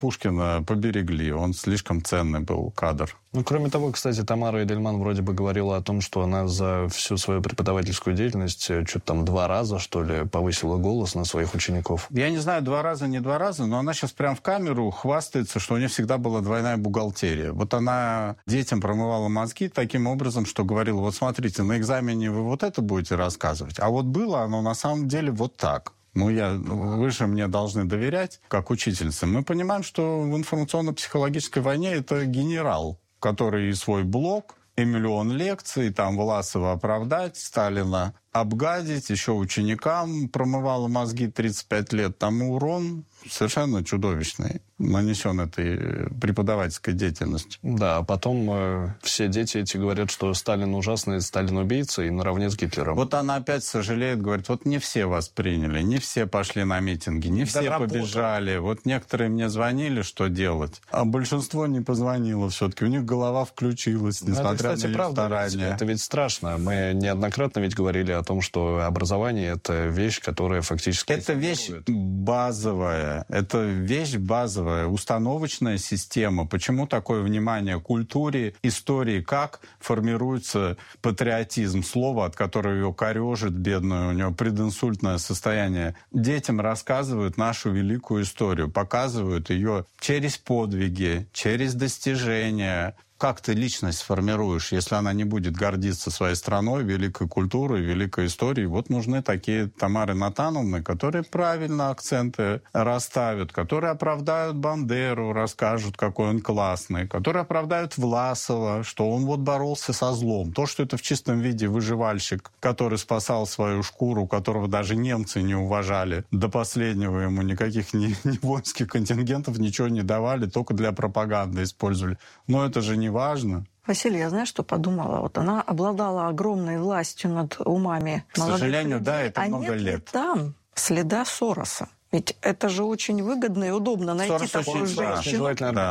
Пушкина поберегли, он слишком ценный был кадр. Ну, кроме того, кстати, Тамара Эдельман вроде бы говорила о том, что она за всю свою преподавательскую деятельность что-то там 2 раза, что ли, повысила голос на своих учеников. Я не знаю, 2 раза, не 2 раза, но она сейчас прям в камеру хвастается, что у нее всегда была двойная бухгалтерия. Вот она детям промывала мозги таким образом, что говорила, вот смотрите, на экзамене вы вот это будете рассказывать, а вот было оно на самом деле вот так. Вы же мне должны доверять, как учительнице. Мы понимаем, что в информационно-психологической войне это генерал, который и свой блог, и миллион лекций, там Власова оправдать, Сталина обгадить, еще ученикам промывало мозги 35 лет. Там урон совершенно чудовищный нанесен этой преподавательской деятельностью. Да, а потом все дети эти говорят, что Сталин ужасный, Сталин убийца, и наравне с Гитлером. Вот она опять сожалеет, говорит, вот не все вас приняли, не все пошли на митинги, не все побежали. Вот некоторые мне звонили, что делать, а большинство не позвонило все-таки. У них голова включилась, несмотря на их старания. Это ведь страшно. Мы неоднократно ведь говорили о том, что образование – это вещь, которая фактически... Это вещь базовая. Это вещь базовая. Установочная система. Почему такое внимание к культуре, истории, как формируется патриотизм, слово, от которого ее корежит, бедную, у него прединсультное состояние. Детям рассказывают нашу великую историю, показывают ее через подвиги, через достижения. Как ты личность формируешь, если она не будет гордиться своей страной, великой культурой, великой историей? Вот нужны такие Тамары Натановны, которые правильно акценты расставят, которые оправдают Бандеру, расскажут, какой он классный, которые оправдают Власова, что он вот боролся со злом. То, что это в чистом виде выживальщик, который спасал свою шкуру, которого даже немцы не уважали. До последнего ему никаких ни воинских контингентов ничего не давали, только для пропаганды использовали. Но это же не важно. Василий, я знаешь, что подумала? Вот она обладала огромной властью над умами. К сожалению, людей. Да, это много лет. Нет ли там следа Сороса? Ведь это же очень выгодно и удобно найти такую женщину,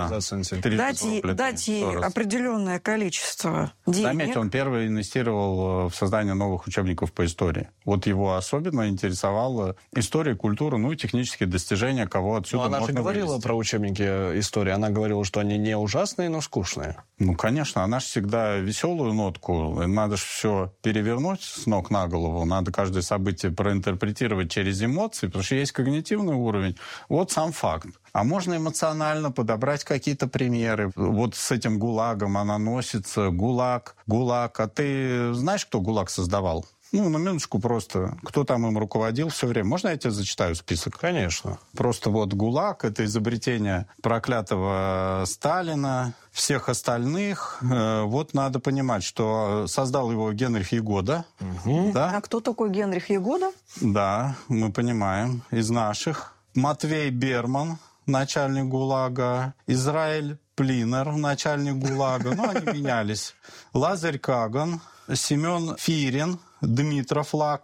дать ей определенное количество денег. Заметьте, он первый инвестировал в создание новых учебников по истории. Вот его особенно интересовала история, культура, и технические достижения, кого отсюда можно вывести. Она же говорила про учебники истории. Она говорила, что они не ужасные, но скучные. Конечно, она же всегда веселую нотку. Надо же все перевернуть с ног на голову. Надо каждое событие проинтерпретировать через эмоции, потому что есть когнитивный уровень. Вот сам факт. А можно эмоционально подобрать какие-то примеры. Вот с этим ГУЛАГом она носится. ГУЛАГ. А ты знаешь, кто ГУЛАГ создавал? На минуточку просто. Кто там им руководил все время? Можно я тебе зачитаю список? Конечно. Просто вот ГУЛАГ – это изобретение проклятого Сталина, всех остальных. Вот надо понимать, что создал его Генрих Ягода. Угу. Да? А кто такой Генрих Ягода? Да, мы понимаем. Из наших. Матвей Берман, начальник ГУЛАГа. Израиль Плинер, начальник ГУЛАГа. Они менялись. Лазарь Каган, Семен Фирин, Дмитров Лак,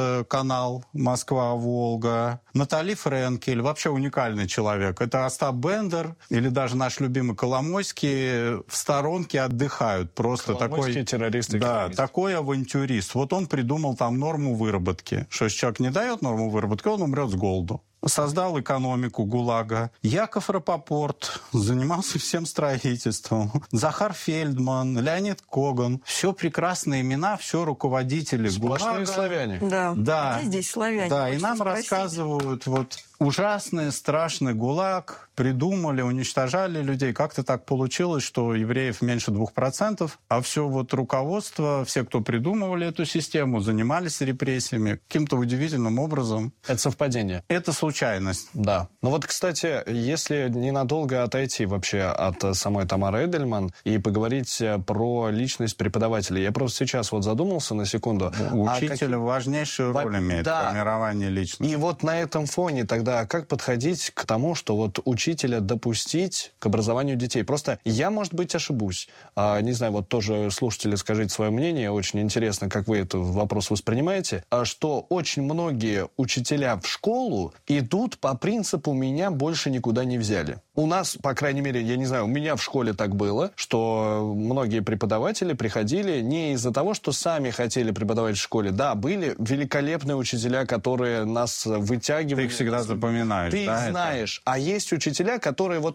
канал Москва-Волга, Натали Френкель, вообще уникальный человек. Это Остап Бендер или даже наш любимый Коломойский в сторонке отдыхают. Просто такой террорист. Да, такой авантюрист. Вот он придумал там норму выработки. Что если человек не дает норму выработки, он умрет с голоду. Создал экономику ГУЛАГа. Яков Рапопорт занимался всем строительством. Захар Фельдман, Леонид Коган. Все прекрасные имена, все руководители ГУЛАГа. Славяне. Да. А здесь славяне. Да, и нам рассказывают, ужасный, страшный ГУЛАГ, придумали, уничтожали людей. Как-то так получилось, что евреев меньше 2%, а все руководство, все, кто придумывали эту систему, занимались репрессиями каким-то удивительным образом. Это совпадение. Это случайность. Да. Кстати, если ненадолго отойти вообще от самой Тамары Эдельман и поговорить про личность преподавателя. Я просто сейчас задумался на секунду. Учитель важнейшую роль имеет в формировании личности. И на этом фоне тогда как подходить к тому, что учителя допустить к образованию детей? Просто я, может быть, ошибусь. Не знаю, тоже слушатели, скажите свое мнение. Очень интересно, как вы этот вопрос воспринимаете. Что очень многие учителя в школу идут по принципу «меня больше никуда не взяли». У нас, по крайней мере, я не знаю, у меня в школе так было, что многие преподаватели приходили не из-за того, что сами хотели преподавать в школе. Да, были великолепные учителя, которые нас вытягивали. Ты их всегда запоминаешь. Ты их знаешь. А есть учителя, которые вот